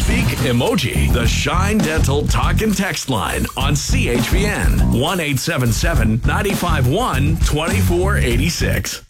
Speak emoji. The Shine Dental talk and text line on CHPN 1-877-951-2486.